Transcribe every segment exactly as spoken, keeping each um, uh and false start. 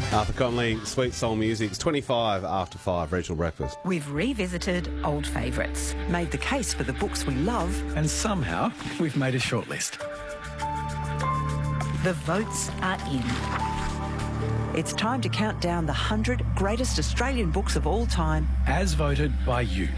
Arthur Conley, Sweet Soul Music's twenty-five after five, Regional Breakfast. We've revisited old favourites, made the case for the books we love, and somehow we've made a shortlist. The votes are in. It's time to count down the one hundred greatest Australian books of all time, as voted by you.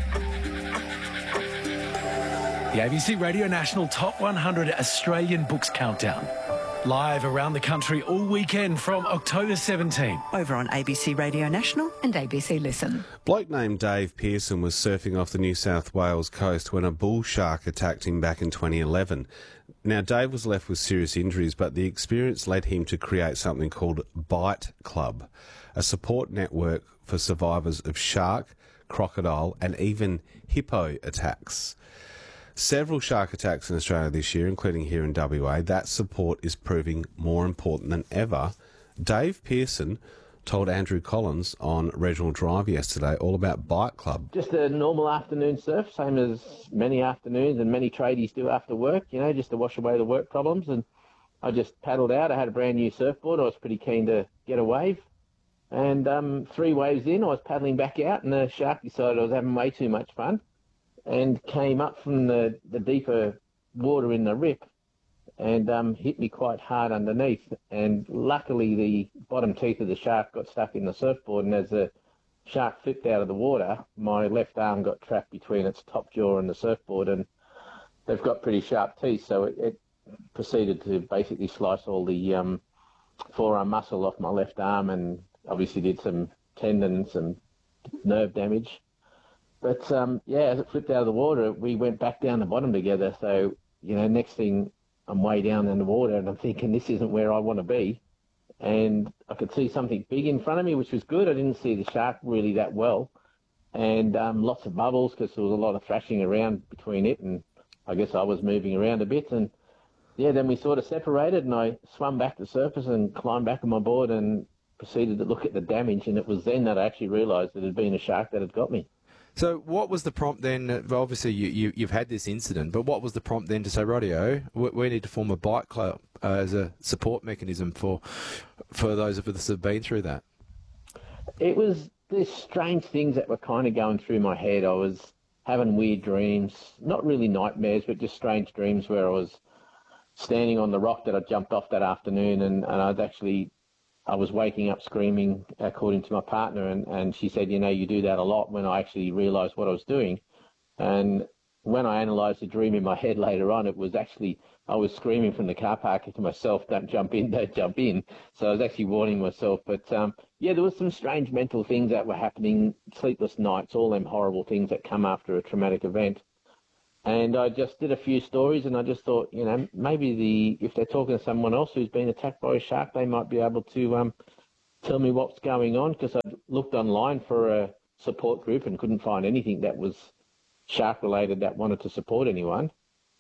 The A B C Radio National Top one hundred Australian Books Countdown. Live around the country all weekend from October seventeenth. Over on A B C Radio National and A B C Listen. Bloke named Dave Pearson was surfing off the New South Wales coast when a bull shark attacked him back in twenty eleven. Now, Dave was left with serious injuries, but the experience led him to create something called Bite Club, a support network for survivors of shark, crocodile and even hippo attacks. Several shark attacks in Australia this year, including here in W A. That support is proving more important than ever. Dave Pearson told Andrew Collins on Regional Drive yesterday all about Bite Club. Just a normal afternoon surf, same as many afternoons and many tradies do after work, you know, just to wash away the work problems. And I just paddled out. I had a brand new surfboard. I was pretty keen to get a wave. And um, three waves in, I was paddling back out, and the shark decided I was having way too much fun and came up from the, the deeper water in the rip and um, hit me quite hard underneath. And luckily the bottom teeth of the shark got stuck in the surfboard, and as the shark flipped out of the water, my left arm got trapped between its top jaw and the surfboard, and they've got pretty sharp teeth, so it, it proceeded to basically slice all the um, forearm muscle off my left arm, and obviously did some tendons and nerve damage. But, um, yeah, as it flipped out of the water, we went back down the bottom together. So, you know, next thing I'm way down in the water and I'm thinking this isn't where I want to be. And I could see something big in front of me, which was good. I didn't see the shark really that well. And um, lots of bubbles because there was a lot of thrashing around between it. And I guess I was moving around a bit. And, yeah, then we sort of separated and I swam back to the surface and climbed back on my board and proceeded to look at the damage. And it was then that I actually realised that it had been a shark that had got me. So what was the prompt then? Well, obviously, you, you, you've had this incident, but what was the prompt then to say, rightio, we, we need to form a Bite Club uh, as a support mechanism for for those of us that have been through that? It was these strange things that were kind of going through my head. I was having weird dreams, not really nightmares, but just strange dreams where I was standing on the rock that I jumped off that afternoon, and, and I'd actually... I was waking up screaming, according to my partner, and, and she said, you know, you do that a lot, when I actually realised what I was doing. And when I analysed the dream in my head later on, it was actually, I was screaming from the car park to myself, don't jump in, don't jump in. So I was actually warning myself. But, um, yeah, there was some strange mental things that were happening, sleepless nights, all them horrible things that come after a traumatic event. And I just did a few stories, and I just thought, you know, maybe the if they're talking to someone else who's been attacked by a shark, they might be able to um, tell me what's going on, because I looked online for a support group and couldn't find anything that was shark-related that wanted to support anyone.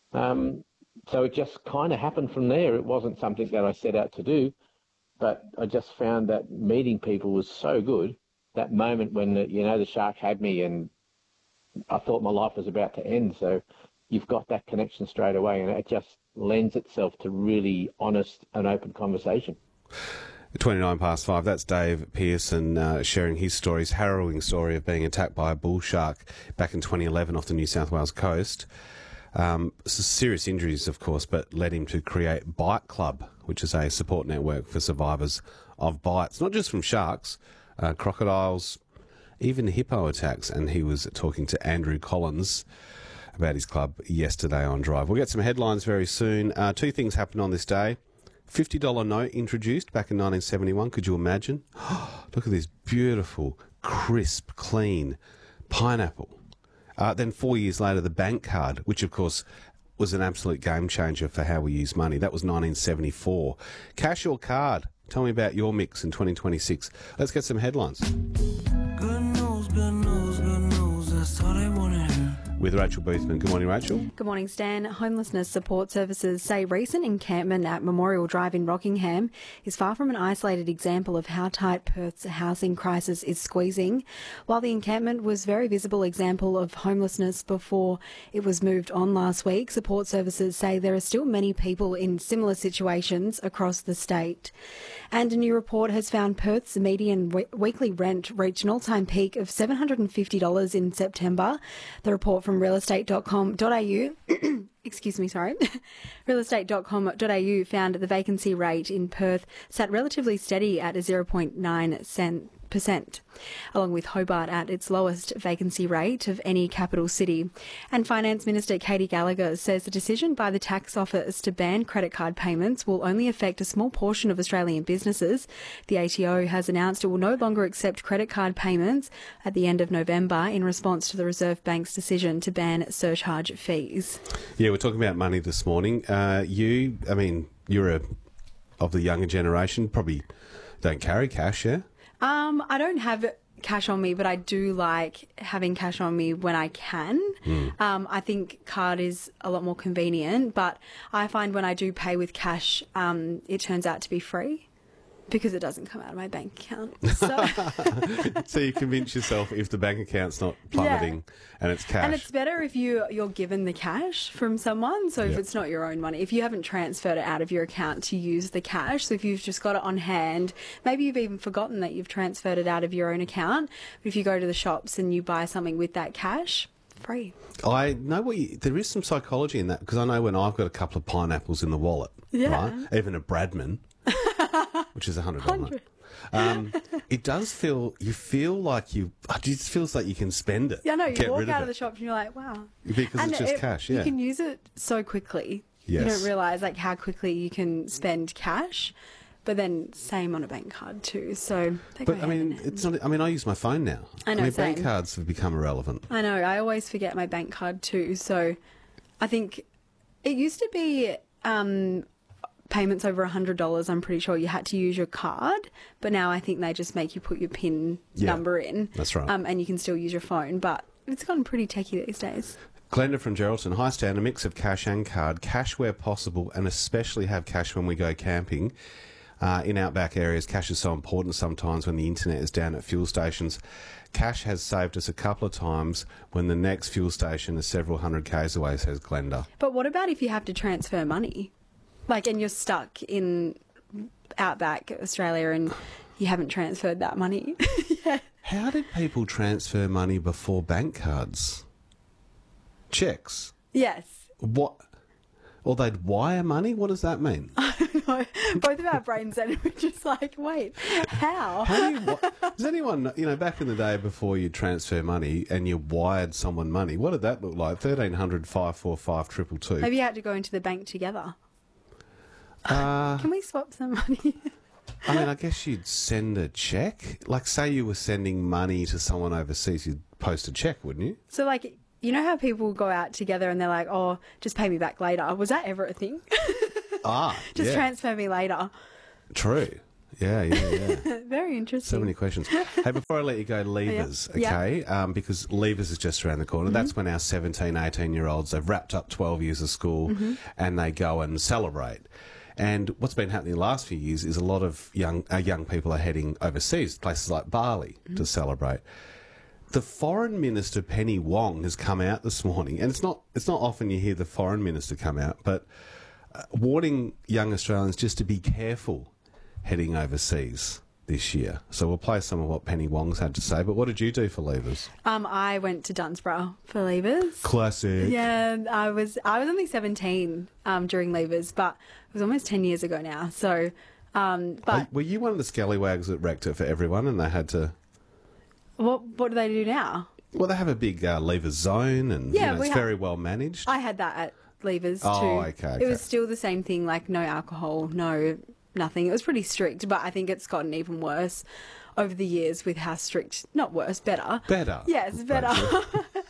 Um, so it just kind of happened from there. It wasn't something that I set out to do, but I just found that meeting people was so good. That moment when, the, you know, the shark had me and I thought my life was about to end. So you've got that connection straight away, and it just lends itself to really honest and open conversation. twenty-nine past five, that's Dave Pearson uh, sharing his story, his harrowing story of being attacked by a bull shark back in twenty eleven off the New South Wales coast. Um, serious injuries, of course, but led him to create Bite Club, which is a support network for survivors of bites, not just from sharks, uh, crocodiles, even hippo attacks. And he was talking to Andrew Collins about his club yesterday on Drive. We'll get some headlines very soon. Uh, two things happened on this day. fifty dollar note introduced back in nineteen seventy-one. Could you imagine? Look at this beautiful, crisp, clean pineapple. Uh, then four years later, the bank card, which of course was an absolute game changer for how we use money. That was nineteen seventy-four. Cash or card? Tell me about your mix in twenty twenty-six. Let's get some headlines. Good news, good news, good news. That's all they want to hear. with Rachel Boothman. Good morning, Rachel. Good morning, Stan. Homelessness support services say recent encampment at Memorial Drive in Rockingham is far from an isolated example of how tight Perth's housing crisis is squeezing. While the encampment was a very visible example of homelessness before it was moved on last week, support services say there are still many people in similar situations across the state. And a new report has found Perth's median we- weekly rent reached an all-time peak of seven hundred fifty dollars in September. The report from real estate dot com dot a u excuse me, sorry, real estate dot com dot a u found the vacancy rate in Perth sat relatively steady at a zero point nine percent, along with Hobart at its lowest vacancy rate of any capital city. And Finance Minister Katie Gallagher says the decision by the tax office to ban credit card payments will only affect a small portion of Australian businesses. The A T O has announced it will no longer accept credit card payments at the end of November in response to the Reserve Bank's decision to ban surcharge fees. Yeah, we're talking about money this morning. Uh, you, I mean, you're a, of the younger generation, probably don't carry cash, yeah? Um, I don't have cash on me, but I do like having cash on me when I can. Mm. Um, I think card is a lot more convenient, but I find when I do pay with cash, um, it turns out to be free because it doesn't come out of my bank account. So, so you convince yourself if the bank account's not plummeting yeah. and it's cash. And it's better if you, you're given the cash from someone. So if yep. it's not your own money, if you haven't transferred it out of your account to use the cash, so if you've just got it on hand, maybe you've even forgotten that you've transferred it out of your own account. But if you go to the shops and you buy something with that cash, free. I know what you, there is some psychology in that because I know when I've got a couple of pineapples in the wallet, yeah. right? Even a Bradman, which is a hundred dollars. Um, it does feel, you feel like you, it just feels like you can spend it. Yeah, no, you get walk rid out of, of the shop and you're like, wow. Because and it's just it, cash, yeah. You can use it so quickly. Yes. You don't realise like how quickly you can spend cash, but then same on a bank card too. So they But go I mean, hand in it's hand. not, I mean, I use my phone now. I know, I mean, same. bank cards have become irrelevant. I know, I always forget my bank card too. So I think it used to be um, payments over one hundred dollars, I'm pretty sure you had to use your card, but now I think they just make you put your PIN Yeah, number in. that's right. Um, and you can still use your phone, but it's gotten pretty techie these days. Glenda from Geraldton. Hi, Stan. A mix of cash and card. Cash where possible, and especially have cash when we go camping. Uh, in outback areas, cash is so important sometimes when the internet is down at fuel stations. Cash has saved us a couple of times when the next fuel station is several hundred k's away, says Glenda. But what about if you have to transfer money? Like, and you're stuck in outback Australia and you haven't transferred that money? Yeah. How did people transfer money before bank cards? Checks? Yes. What? Or they'd wire money? What does that mean? I don't know. Both of our brains then were just like, wait, how? How do you, what, does anyone, you know, back in the day before you transfer money and you wired someone money, what did that look like? thirteen hundred, five four five, two two two. Maybe you had to go into the bank together. Uh, Can we swap some money? I mean, I guess you'd send a check. Like, say you were sending money to someone overseas, you'd post a check, wouldn't you? So, like, you know how people go out together and they're like, oh, just pay me back later. Was that ever a thing? Ah, Just yeah. transfer me later. True. Yeah, yeah, yeah. Very interesting. So many questions. Hey, before I let you go, Levers, Yeah. okay? Um, because Levers is just around the corner. Mm-hmm. That's when our seventeen, eighteen-year-olds, they've wrapped up twelve years of school mm-hmm. and they go and celebrate. And what's been happening the last few years is a lot of young uh, young people are heading overseas, places like Bali, mm-hmm. to celebrate. The Foreign Minister, Penny Wong, has come out this morning, and it's not it's not often you hear the Foreign Minister come out, but uh, warning young Australians just to be careful heading overseas this year. So we'll play some of what Penny Wong's had to say. But what did you do for Levers? Um, I went to Dunsborough for Levers. Classic. Yeah, I was I was only seventeen um, during Levers, but it was almost ten years ago now. So, um, but Are, were you one of the scallywags that wrecked it for everyone, and they had to? what what do they do now? Well, they have a big uh, Levers zone, and Yeah, you know, we it's ha- very well managed. I had that at Levers Oh, too. okay, okay. It was still the same thing, like no alcohol, no nothing. It was pretty strict, but I think it's gotten even worse over the years with how strict, not worse, better. Better. Yes, better. Rachel.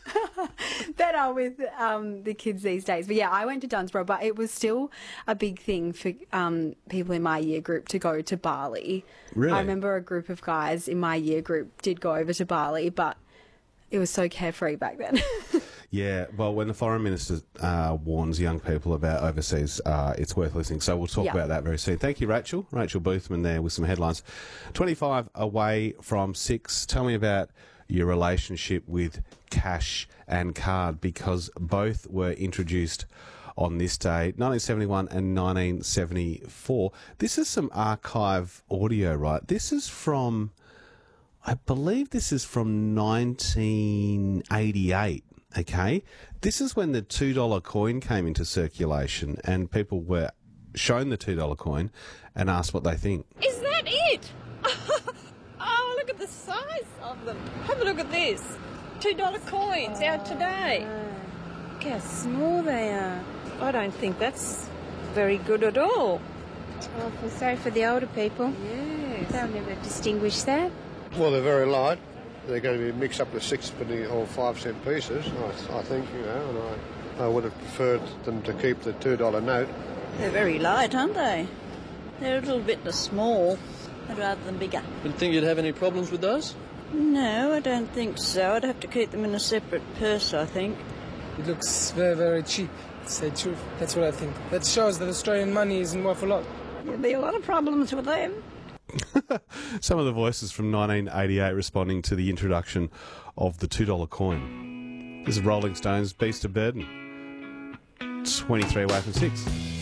better with um, the kids these days. But yeah, I went to Dunsborough, but it was still a big thing for um, people in my year group to go to Bali. Really? I remember a group of guys in my year group did go over to Bali, but it was so carefree back then. Yeah, well, when the foreign minister uh, warns young people about overseas, uh, it's worth listening. So we'll talk Yeah. about that very soon. Thank you, Rachel. Rachel Boothman there with some headlines. twenty-five away from six. Tell me about your relationship with cash and card, because both were introduced on this day, nineteen seventy-one and nineteen seventy-four. This is some archive audio, right? This is from, I believe this is from nineteen eighty-eight, okay? This is when the two dollar coin came into circulation and people were shown the two dollar coin and asked what they think. Is that it? Oh, look at the size of them. Have a look at this. two dollar coins out today. Look how small they are. I don't think that's very good at all. Oh, I feel sorry for the older people. Yes. They'll never distinguish that. Well, they're very light. They're going to be mixed up with six penny or five cent pieces, I, I think, you know, and I, I would have preferred them to keep the two dollar note. They're very light, aren't they? They're a little bit small rather than bigger. Didn't think you'd have any problems with those? No, I don't think so. I'd have to keep them in a separate purse, I think. It looks very, very cheap, to say the truth. That's what I think. That shows that Australian money isn't worth a lot. There'll be a lot of problems with them. Some of the voices from nineteen eighty-eight responding to the introduction of the two dollar coin. This is Rolling Stones' Beast of Burden. twenty-three away from six.